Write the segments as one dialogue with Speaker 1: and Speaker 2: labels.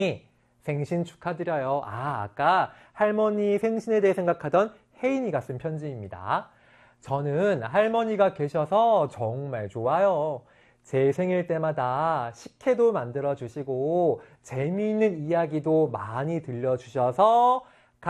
Speaker 1: 생신 축하드려요. 아까 할머니 생신에 대해 생각하던 혜인이가 쓴 편지입니다. 저는 할머니가 계셔서 정말 좋아요. 제 생일 때마다 식혜도 만들어 주시고 재미있는 이야기도 많이 들려주셔서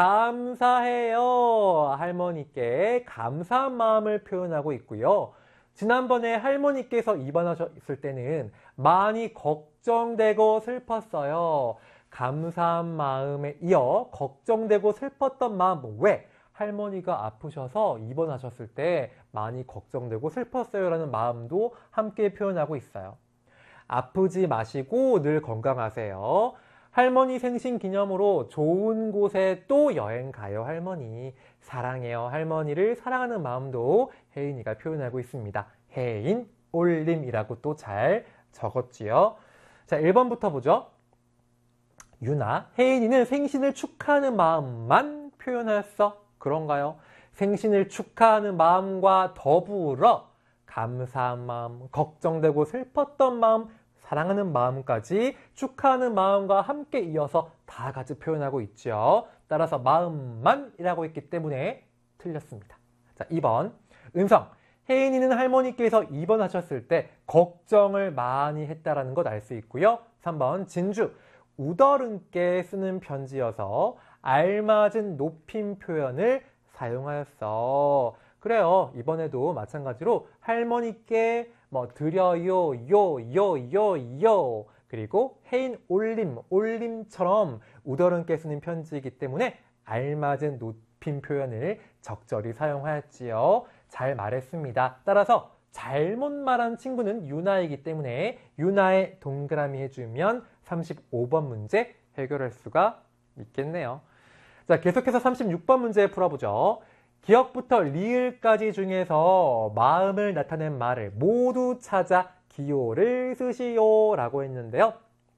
Speaker 1: 감사해요. 할머니께 감사한 마음을 표현하고 있고요. 지난번에 할머니께서 입원하셨을 때는 많이 걱정되고 슬펐어요. 감사한 마음에 이어 걱정되고 슬펐던 마음, 왜? 할머니가 아프셔서 입원하셨을 때 많이 걱정되고 슬펐어요 라는 마음도 함께 표현하고 있어요. 아프지 마시고 늘 건강하세요. 할머니 생신 기념으로 좋은 곳에 또 여행 가요, 할머니. 사랑해요, 할머니를 사랑하는 마음도 혜인이가 표현하고 있습니다. 혜인, 올림이라고 또 잘 적었지요. 자, 1번부터 보죠. 유나, 혜인이는 생신을 축하하는 마음만 표현하였어. 그런가요? 생신을 축하하는 마음과 더불어 감사한 마음, 걱정되고 슬펐던 마음, 사랑하는 마음까지 축하하는 마음과 함께 이어서 다 같이 표현하고 있죠. 따라서 마음만이라고 했기 때문에 틀렸습니다. 자, 2번. 은성. 혜인이는 할머니께서 입원하셨을 때 걱정을 많이 했다라는 것 알 수 있고요. 3번. 진주. 우더른께 쓰는 편지여서 알맞은 높임 표현을 사용하였어. 그래요. 이번에도 마찬가지로 할머니께 드려요, 요. 그리고 혜인 올림처럼 우더른께 쓰는 편지이기 때문에 알맞은 높임 표현을 적절히 사용하였지요. 잘 말했습니다. 따라서 잘못 말한 친구는 유나이기 때문에 유나에 동그라미 해주면 35번 문제 해결할 수가 있겠네요. 자, 계속해서 36번 문제 풀어보죠. 기역부터 리을까지 중에서 마음을 나타낸 말을 모두 찾아 기호를 쓰시오 라고 했는데요.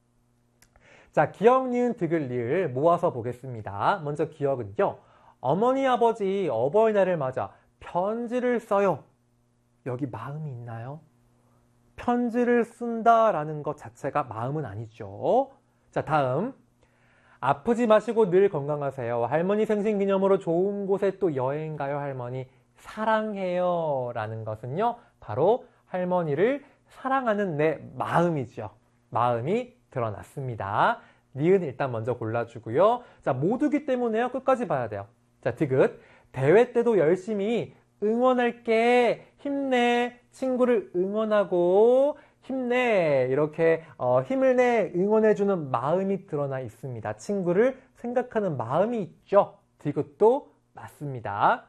Speaker 1: 자, 기역, 니은, 디귿, 리을 모아서 보겠습니다. 먼저 기역은요. 어머니, 아버지 어버이날을 맞아 편지를 써요. 여기 마음이 있나요? 편지를 쓴다라는 것 자체가 마음은 아니죠. 자, 다음. 아프지 마시고 늘 건강하세요. 할머니 생신 기념으로 좋은 곳에 또 여행 가요, 할머니. 사랑해요. 라는 것은요, 바로 할머니를 사랑하는 내 마음이죠. 마음이 드러났습니다. 니은 일단 먼저 골라주고요. 자, 모두기 때문에요. 끝까지 봐야 돼요. 자, 디귿. 대회 때도 열심히 응원할게. 힘내. 친구를 응원하고 힘내. 이렇게 힘을 내 응원해주는 마음이 드러나 있습니다. 친구를 생각하는 마음이 있죠. 디귿도 맞습니다.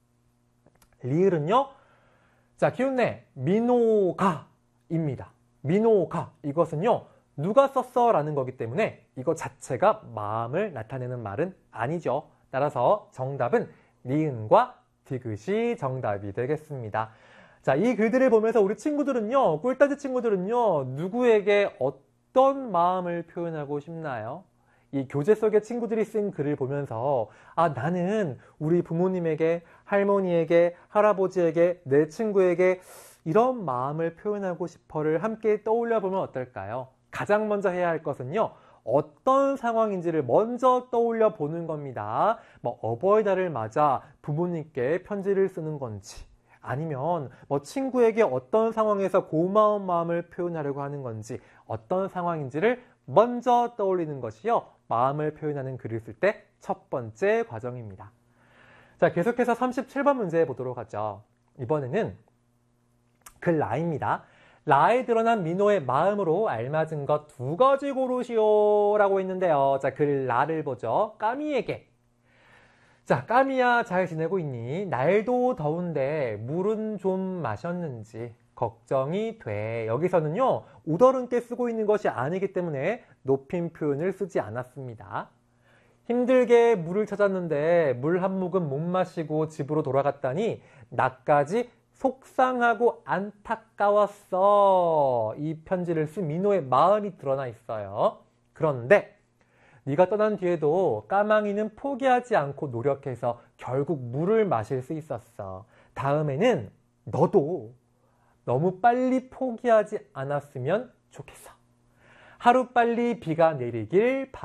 Speaker 1: 리을은요. 자, 기운내. 민호가입니다. 민호가. 이것은요. 누가 썼어? 라는 거기 때문에 이거 자체가 마음을 나타내는 말은 아니죠. 따라서 정답은 니은과 디귿이 정답이 되겠습니다. 자, 이 글들을 보면서 우리 친구들은요, 꿀따지 친구들은요, 누구에게 어떤 마음을 표현하고 싶나요? 이 교재 속의 친구들이 쓴 글을 보면서 나는 우리 부모님에게, 할머니에게, 할아버지에게, 내 친구에게 이런 마음을 표현하고 싶어를 함께 떠올려 보면 어떨까요? 가장 먼저 해야 할 것은요, 어떤 상황인지를 먼저 떠올려 보는 겁니다. 어버이날을 맞아 부모님께 편지를 쓰는 건지, 아니면 친구에게 어떤 상황에서 고마운 마음을 표현하려고 하는 건지, 어떤 상황인지를 먼저 떠올리는 것이요, 마음을 표현하는 글을 쓸 때 첫 번째 과정입니다. 자, 계속해서 37번 문제 보도록 하죠. 이번에는 글 라입니다. 라에 드러난 민호의 마음으로 알맞은 것 2가지 고르시오 라고 했는데요. 자, 글 라를 보죠. 까미에게. 자, 까미야 잘 지내고 있니? 날도 더운데 물은 좀 마셨는지 걱정이 돼. 여기서는요, 우더른께 쓰고 있는 것이 아니기 때문에 높임 표현을 쓰지 않았습니다. 힘들게 물을 찾았는데 물 한 모금 못 마시고 집으로 돌아갔다니 나까지 속상하고 안타까웠어. 이 편지를 쓴 민호의 마음이 드러나 있어요. 그런데 네가 떠난 뒤에도 까망이는 포기하지 않고 노력해서 결국 물을 마실 수 있었어. 다음에는 너도 너무 빨리 포기하지 않았으면 좋겠어. 하루빨리 비가 내리길